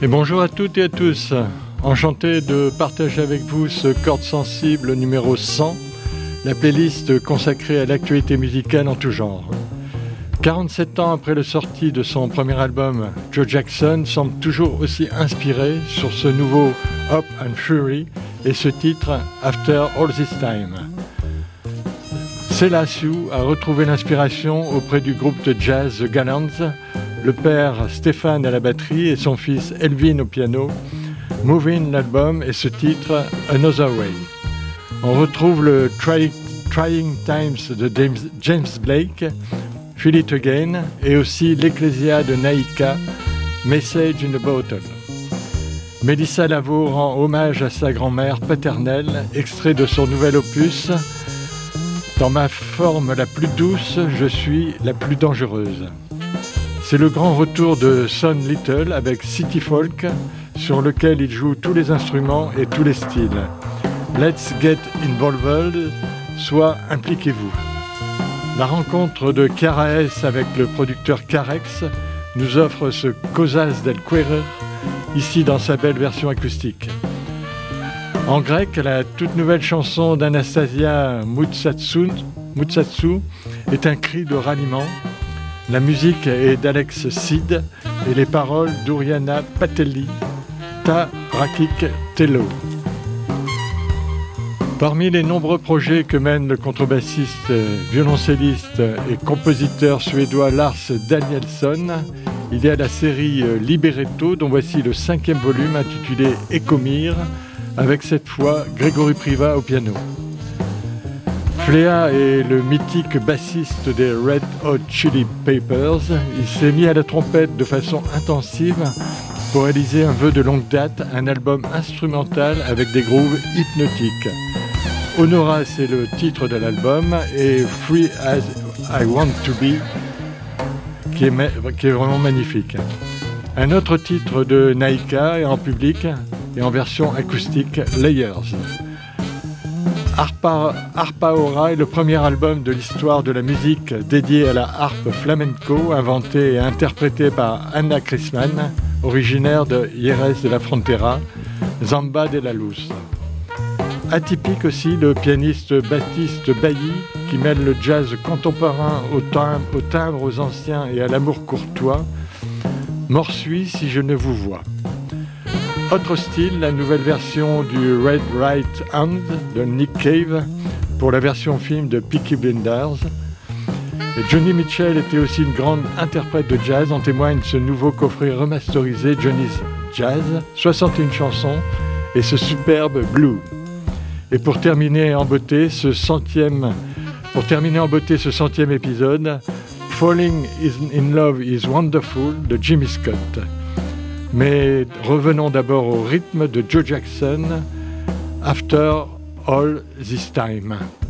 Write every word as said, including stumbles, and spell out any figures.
Et bonjour à toutes et à tous, enchanté de partager avec vous ce Cordes Sensibles numéro cent, la playlist consacrée à l'actualité musicale en tout genre. quarante-sept ans après la sortie de son premier album, Joe Jackson semble toujours aussi inspiré sur ce nouveau Hope and Fury et ce titre After All This Time. Céla Sue a retrouvé l'inspiration auprès du groupe de jazz The Gallants, le père Stéphane à la batterie et son fils Elvin au piano. Moving l'album et ce titre Another Way. On retrouve le Try, Trying Times de James, James Blake, Feel It Again et aussi l'Ecclesia de Naïka, Message in a Bottle. Mélissa Lavo rend hommage à sa grand-mère paternelle, extrait de son nouvel opus. Dans ma forme la plus douce, je suis la plus dangereuse. C'est le grand retour de Son Little avec City Folk, sur lequel il joue tous les instruments et tous les styles. Let's get involved, soit impliquez-vous. La rencontre de Chiara S avec le producteur Carex nous offre ce Cosas del Querer, ici dans sa belle version acoustique. En grec, la toute nouvelle chanson d'Anastasia Moutsatsu, Moutsatsu est un cri de ralliement. La musique est d'Alex Sid et les paroles d'Uriana Patelli, Ta Rakik Tello. Parmi les nombreux projets que mène le contrebassiste, violoncelliste et compositeur suédois Lars Danielsson, il y a la série Libretto dont voici le cinquième volume intitulé Ecomir, avec cette fois Grégory Priva au piano. Flea est le mythique bassiste des Red Hot Chili Peppers. Il s'est mis à la trompette de façon intensive pour réaliser un vœu de longue date, un album instrumental avec des grooves hypnotiques. Honora, c'est le titre de l'album, et Free As I Want To Be, qui est, ma- qui est vraiment magnifique. Un autre titre de Naïka est en public et en version acoustique, Layers. Harpa, Harpa Aura est le premier album de l'histoire de la musique dédié à la harpe flamenco, inventée et interprétée par Anna Chrisman, originaire de Jerez de la Frontera, Zamba de la Luz. Atypique aussi le pianiste Baptiste Bailly, qui mêle le jazz contemporain au timbre, au timbre aux anciens et à l'amour courtois. M'orsuis si je ne vous vois. Autre style, la nouvelle version du Red Right Hand de Nick Cave pour la version film de Peaky Blinders. Et Johnny Mitchell était aussi une grande interprète de jazz, en témoigne ce nouveau coffret remasterisé Johnny's Jazz, soixante et une chansons et ce superbe Blue. Et pour terminer en beauté ce centième, pour terminer en beauté ce centième épisode, Falling in Love is Wonderful de Jimmy Scott. Mais revenons d'abord au rythme de Joe Jackson, After All This Time.